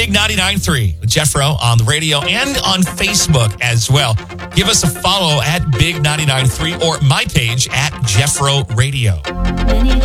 Big 99.3 with Jeff Rowe on the radio and on Facebook as well. Give us a follow at Big 99.3 or my page at Jeff Rowe Radio.